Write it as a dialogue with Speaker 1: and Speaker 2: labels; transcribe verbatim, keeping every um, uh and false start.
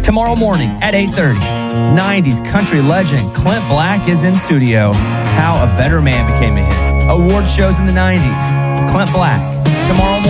Speaker 1: Tomorrow morning at eight thirty, nineties country legend Clint Black is in studio. How a Better Man Became a Hit. Award shows in the nineties. Clint Black. Tomorrow morning.